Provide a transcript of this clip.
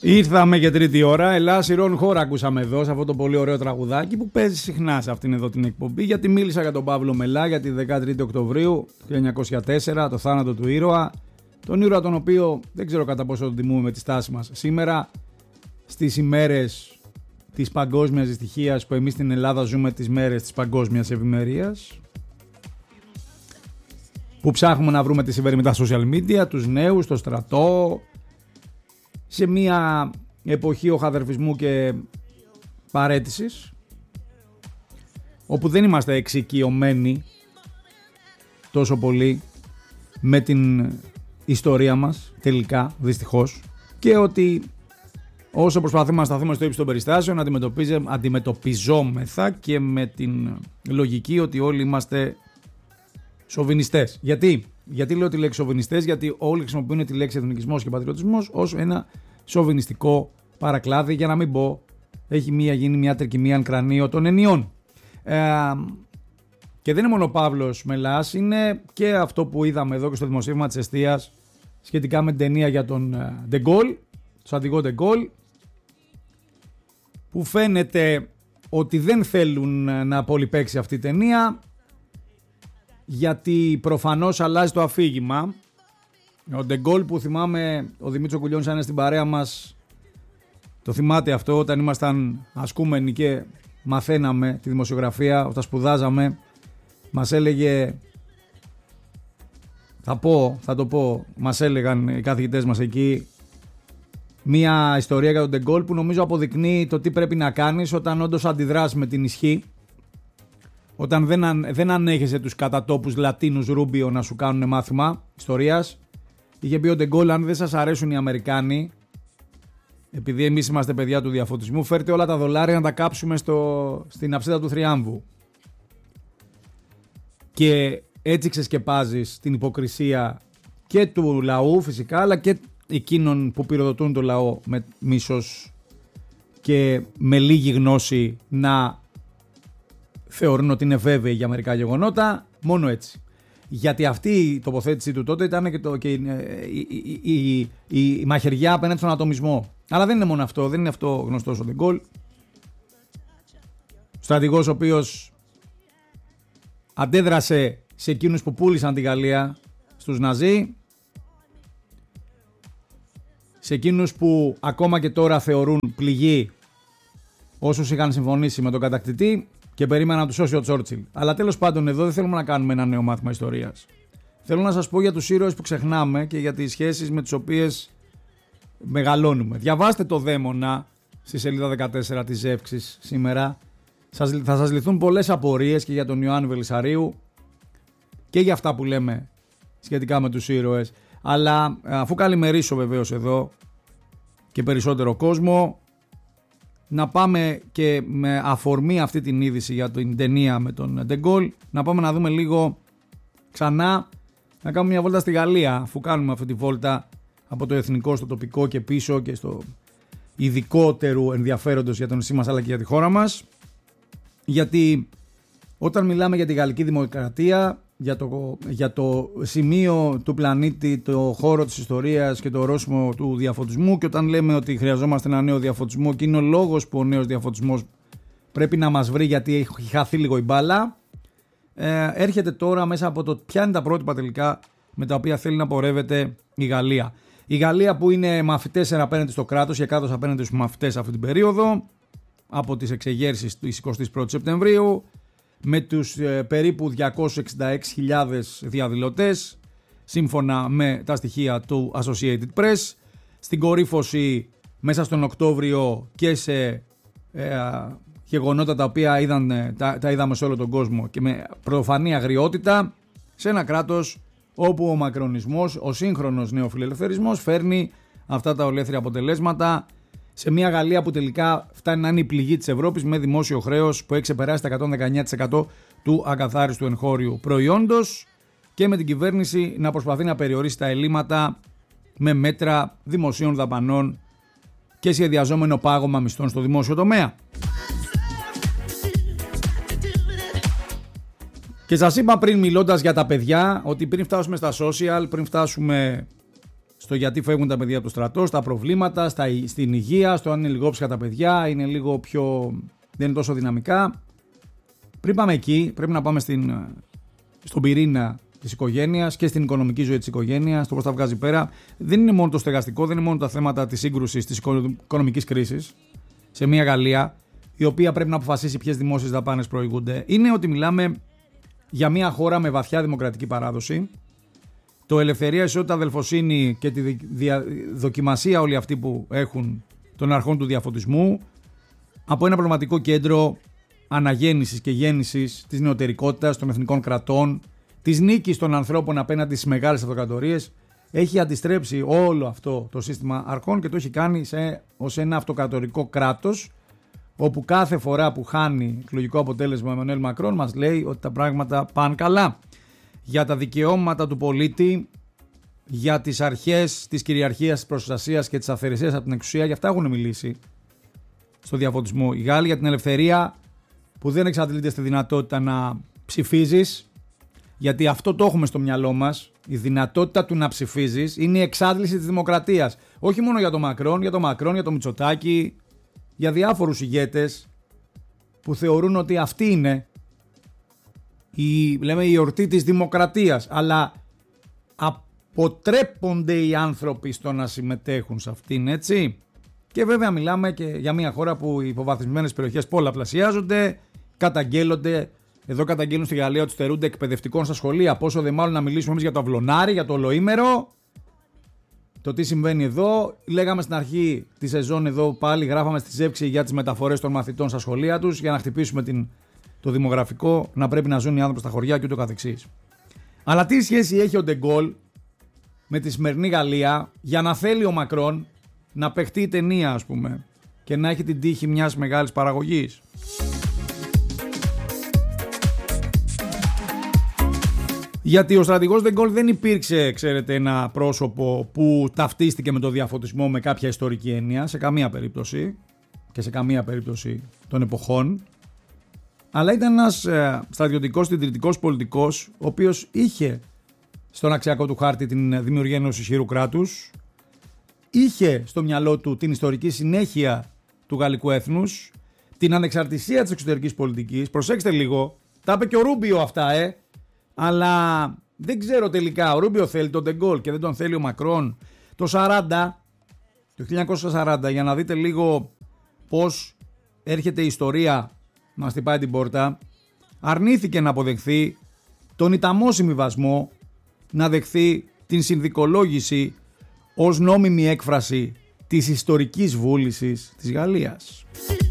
Ήρθαμε για τρίτη ώρα. Ελλάς Ηρών χώρα ακούσαμε εδώ, σε αυτό το πολύ ωραίο τραγουδάκι που παίζει συχνά σε αυτήν εδώ την εκπομπή. Γιατί μίλησα για τον Παύλο Μελά για τη 13η Οκτωβρίου του 1904, το θάνατο του ήρωα. Τον ήρωα τον οποίο δεν ξέρω κατά πόσο τον τιμούμε με τη στάση μας σήμερα, στις ημέρες της παγκόσμιας δυστυχίας που εμείς στην Ελλάδα ζούμε τις μέρες της παγκόσμιας ευημερίας. Που ψάχνουμε να βρούμε τι συμβαίνει με τα social media, τους νέους, το στρατό. Σε μια εποχή οχαδερφισμού και παραίτησης, όπου δεν είμαστε εξοικειωμένοι τόσο πολύ με την ιστορία μας τελικά, δυστυχώς, και ότι όσο προσπαθούμε να σταθούμε στο ύψος των περιστάσεων αντιμετωπιζόμεθα και με την λογική ότι όλοι είμαστε σοβινιστές. Γιατί λέω τη λέξη σοβινιστές? Γιατί όλοι χρησιμοποιούν τη λέξη εθνικισμός και πατριωτισμός ως ένα σοβινιστικό παρακλάδι, για να μην πω έχει γίνει μια τρικυμία εν κρανίο των ενιών. Και δεν είναι μόνο ο Παύλος Μελάς, είναι και αυτό που είδαμε εδώ και στο δημοσίευμα της Εστίας σχετικά με την ταινία για τον De Gaulle, τον στρατηγό De Gaulle, που φαίνεται ότι δεν θέλουν να πολυπαίξει αυτή η ταινία, γιατί προφανώς αλλάζει το αφήγημα. Ο De Gaulle, που θυμάμαι, ο Δημήτρης Κουλιώνης αν είναι στην παρέα μας, το θυμάται αυτό, όταν ήμασταν ασκούμενοι και μαθαίναμε τη δημοσιογραφία, όταν σπουδάζαμε, μας έλεγε, θα το πω, μας έλεγαν οι καθηγητές μας εκεί, μια ιστορία για τον De Gaulle που νομίζω αποδεικνύει το τι πρέπει να κάνεις όταν όντως αντιδράς με την ισχύ. Όταν δεν ανέχεσαι τους κατατόπους Λατίνους Ρούμπιο να σου κάνουν μάθημα ιστορίας. Είχε πει ο De Gaulle, αν δεν σας αρέσουν οι Αμερικάνοι, επειδή εμείς είμαστε παιδιά του διαφωτισμού, φέρτε όλα τα δολάρια να τα κάψουμε στην αψέτα του θριάμβου. Και έτσι ξεσκεπάζεις την υποκρισία και του λαού φυσικά, αλλά και εκείνων που πυροδοτούν το λαό με μίσος και με λίγη γνώση να θεωρούν ότι είναι βέβαιοι για μερικά γεγονότα. Μόνο έτσι. Γιατί αυτή η τοποθέτηση του τότε ήταν και η μαχαιριά απέναντι στον ατομισμό. Αλλά δεν είναι μόνο αυτό, δεν είναι αυτό γνωστός ο De Gaulle. Στρατηγός ο οποίος αντέδρασε σε εκείνους που πούλησαν τη Γαλλία στους Ναζί, σε εκείνους που ακόμα και τώρα θεωρούν πληγή όσους είχαν συμφωνήσει με τον κατακτητή και περίμεναν να τους σώσει ο Τσόρτσιλ. Αλλά τέλος πάντων, εδώ δεν θέλουμε να κάνουμε ένα νέο μάθημα ιστορίας. Θέλω να σας πω για τους ήρωες που ξεχνάμε και για τις σχέσεις με τις οποίες μεγαλώνουμε. Διαβάστε το Δαίμονα στη σελίδα 14 της Ζεύξης σήμερα. Θα σας λυθούν πολλές απορίες και για τον Ιωάννη Βελισσαρίου και για αυτά που λέμε σχετικά με τους ήρωες. Αλλά αφού καλημερίσω βεβαίως εδώ και περισσότερο κόσμο, να πάμε και με αφορμή αυτή την είδηση για την ταινία με τον De Gaulle, να πάμε να δούμε λίγο ξανά, να κάνουμε μια βόλτα στη Γαλλία, αφού κάνουμε αυτή τη βόλτα από το εθνικό στο τοπικό και πίσω και στο ειδικότερου ενδιαφέροντος για τον νησί μας αλλά και για τη χώρα μας. Γιατί όταν μιλάμε για τη γαλλική δημοκρατία, για το σημείο του πλανήτη, το χώρο της ιστορίας και το ορόσημο του διαφωτισμού, και όταν λέμε ότι χρειαζόμαστε ένα νέο διαφωτισμό και είναι ο λόγος που ο νέος διαφωτισμός πρέπει να μας βρει γιατί έχει χαθεί λίγο η μπάλα, έρχεται τώρα μέσα από το ποια είναι τα πρότυπα τελικά με τα οποία θέλει να πορεύεται η Γαλλία. Η Γαλλία που είναι μαθητές απέναντι στο κράτος και κράτος απέναντι στους μαθητές αυτή την περίοδο, από τις εξεγέρσεις της 21ης Σεπτεμβρίου, με τους περίπου 266.000 διαδηλωτές, σύμφωνα με τα στοιχεία του Associated Press, στην κορύφωση μέσα στον Οκτώβριο και σε γεγονότα τα οποία τα είδαμε σε όλο τον κόσμο και με προφανή αγριότητα, σε ένα κράτος όπου ο μακρονισμός, ο σύγχρονος νεοφιλελευθερισμός φέρνει αυτά τα ολέθρια αποτελέσματα, σε μια Γαλλία που τελικά φτάνει να είναι η πληγή της Ευρώπης με δημόσιο χρέος που έχει ξεπεράσει τα 119% του ακαθάριστου εγχώριου προϊόντος και με την κυβέρνηση να προσπαθεί να περιορίσει τα ελλείμματα με μέτρα δημοσίων δαπανών και σχεδιαζόμενο πάγωμα μισθών στο δημόσιο τομέα. Και σας είπα πριν, μιλώντας για τα παιδιά, ότι πριν φτάσουμε στα social, πριν φτάσουμε στο γιατί φεύγουν τα παιδιά από το στρατό, στα προβλήματα, στην υγεία, στο αν είναι λιγόψυχα τα παιδιά, είναι λίγο πιο, δεν είναι τόσο δυναμικά. Πριν πάμε εκεί, πρέπει να πάμε στον πυρήνα της οικογένειας και στην οικονομική ζωή της οικογένειας, το πώς τα βγάζει πέρα. Δεν είναι μόνο το στεγαστικό, δεν είναι μόνο τα θέματα της σύγκρουσης, της οικονομικής κρίσης σε μια Γαλλία, η οποία πρέπει να αποφασίσει ποιες δημόσιες δαπάνες προηγούνται. Είναι ότι μιλάμε για μια χώρα με βαθιά δημοκρατική παράδοση. Το ελευθερία, ισότητα, αδελφοσύνη και τη δοκιμασία όλοι αυτοί που έχουν των αρχών του διαφωτισμού από ένα πραγματικό κέντρο αναγέννησης και γέννησης της νεωτερικότητας των εθνικών κρατών, της νίκης των ανθρώπων απέναντι στις μεγάλες αυτοκρατορίες, έχει αντιστρέψει όλο αυτό το σύστημα αρχών και το έχει κάνει ως ένα αυτοκρατορικό κράτος, όπου κάθε φορά που χάνει εκλογικό αποτέλεσμα ο Εμμανουέλ Μακρόν μας λέει ότι τα πράγματα πάνε καλά. Για τα δικαιώματα του πολίτη, για τις αρχές της κυριαρχίας, της προστασίας και της αυθαιρεσίας από την εξουσία, για αυτά έχουν μιλήσει στο διαφωτισμό οι Γάλλοι, για την ελευθερία που δεν εξαντλείται στη δυνατότητα να ψηφίζεις, γιατί αυτό το έχουμε στο μυαλό μας, η δυνατότητα του να ψηφίζεις είναι η εξάντληση της δημοκρατίας. Όχι μόνο για τον Μακρόν, για τον Μητσοτάκη, για διάφορους ηγέτες που θεωρούν ότι αυτή είναι η εορτή της δημοκρατίας, αλλά αποτρέπονται οι άνθρωποι στο να συμμετέχουν σε αυτήν, έτσι. Και βέβαια μιλάμε και για μια χώρα που οι υποβαθμισμένες περιοχές πολλαπλασιάζονται, καταγγέλλονται. Εδώ καταγγέλνουν στη Γαλλία ότι στερούνται εκπαιδευτικών στα σχολεία. Πόσο δε μάλλον να μιλήσουμε εμείς για το αυλωνάρι, για το ολοήμερο. Το τι συμβαίνει εδώ. Λέγαμε στην αρχή τη σεζόν εδώ πάλι, γράφαμε στη Ζεύξη για τις μεταφορές των μαθητών στα σχολεία τους, για να χτυπήσουμε το δημογραφικό, να πρέπει να ζουν οι άνθρωποι στα χωριά και ούτω καθεξής. Αλλά τι σχέση έχει ο Ντεγκόλ με τη σημερινή Γαλλία για να θέλει ο Μακρόν να παιχτεί ταινία, ας πούμε, και να έχει την τύχη μιας μεγάλης παραγωγής? Γιατί ο στρατηγός Ντεγκόλ δεν υπήρξε, ξέρετε, ένα πρόσωπο που ταυτίστηκε με το διαφωτισμό με κάποια ιστορική έννοια, σε καμία περίπτωση και σε καμία περίπτωση των εποχών, αλλά ήταν ένας στρατιωτικός, συντηρητικός πολιτικός, ο οποίος είχε στον αξιακό του χάρτη την δημιουργία ενός ισχυρού κράτους, είχε στο μυαλό του την ιστορική συνέχεια του γαλλικού έθνους, την ανεξαρτησία της εξωτερικής πολιτικής. Προσέξτε λίγο, τα είπε και ο Ρούμπιο αυτά, αλλά δεν ξέρω τελικά. Ο Ρούμπιο θέλει τον Ντεγκόλ και δεν τον θέλει ο Μακρόν. Το 1940, για να δείτε λίγο πώς έρχεται η ιστορία να χτυπάει την πόρτα, αρνήθηκε να αποδεχθεί τον ιταμό συμβιβασμό, να δεχθεί την συνδικολόγηση ως νόμιμη έκφραση της ιστορικής βούλησης της Γαλλίας.